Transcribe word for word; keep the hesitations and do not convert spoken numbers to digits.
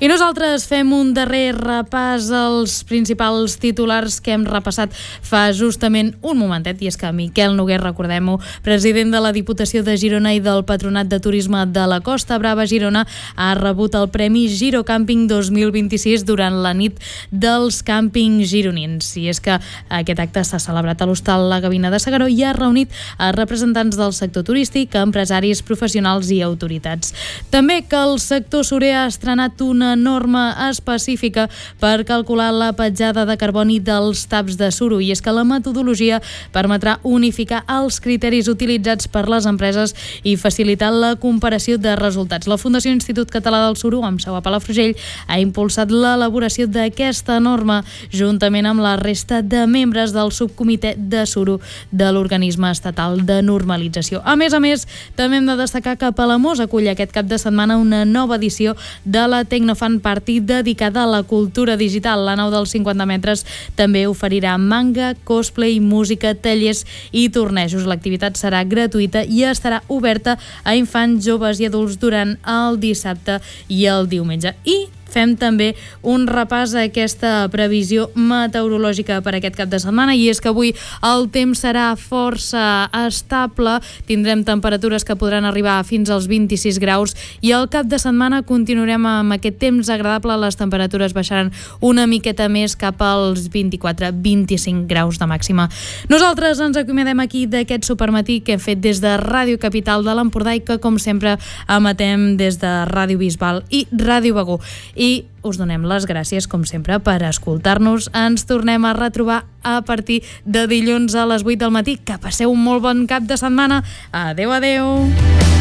I nosaltres fem un darrer repàs als principals titulars que hem repassat fa justament un momentet, i és que Miquel Noguer, recordem-ho, president de la Diputació de Girona i del Patronat de Turisme de la Costa Brava Girona, ha rebut el Premi Girocàmping dos mil vint-i-sis durant la nit dels càmpings gironins. I és que aquest acte s'ha celebrat a l'Hostal La Gavina de S'Agaró i ha reunit a representants del sector turístic, empresaris, professionals i autoritats. També que el sector surer ha estrenat una norma específica per calcular la petjada de carboni dels taps de suro, i és que la metodologia permetrà unificar els criteris utilitzats per les empreses i facilitar la comparació de resultats. La Fundació Institut Català del Suro, amb seu a Palafrugell, ha impulsat l'elaboració d'aquesta norma juntament amb la resta de membres del subcomitè de suro de l'organisme estatal de normalització. A més a més, també hem de destacar que Palamós acull aquest cap de setmana una nova edició de la Tecnofan Party dedicada a la cultura digital. La nau dels cinquanta metres també oferirà manga, cosplay, música, tallers i tornejos. L'activitat serà gratuïta i estarà oberta a infants, joves i adults durant el dissabte i el diumenge. I fem també un repàs a aquesta previsió meteorològica per aquest cap de setmana, i és que avui el temps serà força estable, tindrem temperatures que podran arribar fins als vint-i-sis graus i al cap de setmana continuarem amb aquest temps agradable. Les temperatures baixaran una miqueta més cap als vint-i-quatre a vint-i-cinc graus de màxima. Nosaltres ens acomiadem aquí d'aquest supermatí que hem fet des de Ràdio Capital de l'Empordà i que, com sempre, emetem des de Ràdio Bisbal i Ràdio Begú. I us donem les gràcies, com sempre, per escoltar-nos. Ens tornem a retrobar a partir de dilluns a les vuit del matí. Que passeu un molt bon cap de setmana. Adéu, adéu.